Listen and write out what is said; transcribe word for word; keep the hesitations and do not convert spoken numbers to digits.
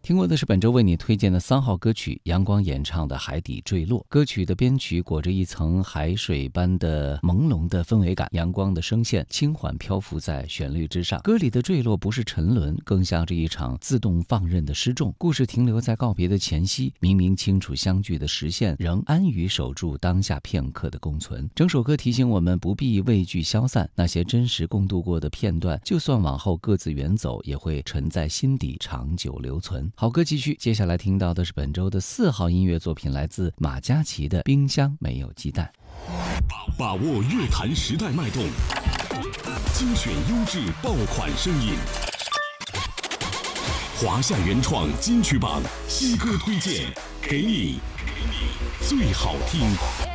听过的是本周为你推荐的三号歌曲，阳光演唱的《海底坠落》。歌曲的编曲裹着一层海水般的朦胧的氛围感，阳光的声线轻缓漂浮在旋律之上。歌里的坠落不是沉沦，更像是一场自动放任的失重。故事停留在告别的前夕，明明清楚相聚的实现，仍安于守住当下片刻的共存。整首歌提醒我们不必畏惧消散，那些真实共度过的片段，就算往后各自远走，也会沉在心底长久留存。好歌继续，接下来听到的是本周的四号音乐作品，来自马嘉祺的《冰箱没有鸡蛋》。 把握乐坛时代脉动，精选优质爆款声音，华夏原创金曲榜新歌推荐，给你最好听。